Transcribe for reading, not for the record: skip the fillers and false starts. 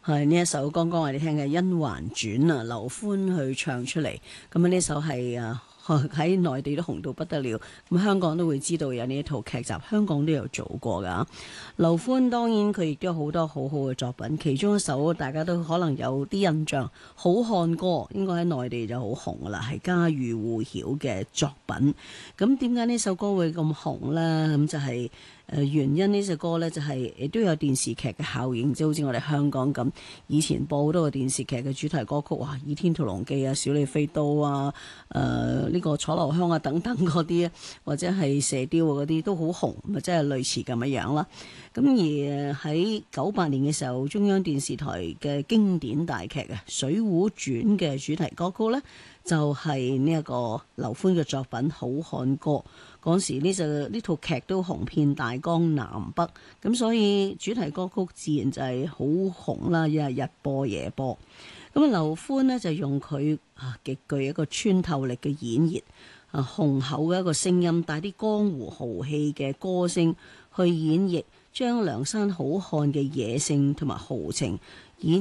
係呢一首剛剛我哋聽嘅《甄嬛傳》啊，劉歡去唱出嚟。咁呢首係喺內地都紅到不得了，咁香港都會知道有呢一套劇集，香港都有做過噶。劉歡當然佢亦都有好多好好嘅作品，其中一首大家都可能有啲印象，《好漢歌》應該喺內地就好紅噶啦，係家喻戶曉嘅作品。咁點解呢首歌會咁紅呢？咁就係原因呢隻歌呢，就係亦都有電視劇嘅效應，即係好似我哋香港咁，以前播好多個電視劇嘅主題歌曲啊，《倚天屠龍記》啊，《小李飛刀》啊，呢個楚留香啊等等嗰啲，或者係射雕嗰啲都好紅，咪即係類似咁樣樣啦。咁而喺98年嘅時候，中央電視台嘅經典大劇啊，《水滸傳》嘅主題歌曲呢，就係呢一個劉歡嘅作品《好漢歌》。嗰時呢套劇都紅遍大江南北，咁所以主題歌曲自然就係好紅啦，日播夜播。咁劉歡呢，就用佢極具一個穿透力嘅演繹，雄厚嘅一個聲音，帶啲江湖豪氣嘅歌聲去演繹，將梁山好漢嘅野性同埋豪情演